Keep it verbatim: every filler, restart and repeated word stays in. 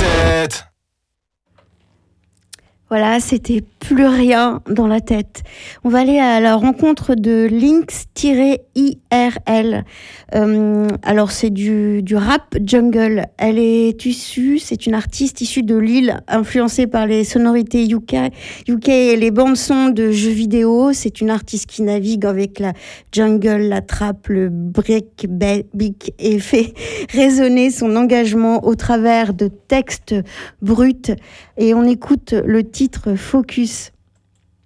tête. Voilà, c'était plus rien dans la tête. On va aller à la rencontre de Lynx-I R L. Euh, alors, c'est du, du rap jungle. Elle est issue, c'est une artiste issue de Lille, influencée par les sonorités U K, U K et les bandes-sons de jeux vidéo. C'est une artiste qui navigue avec la jungle, la trap, le breakbeat et fait résonner son engagement au travers de textes bruts. Et on écoute le titre Focus.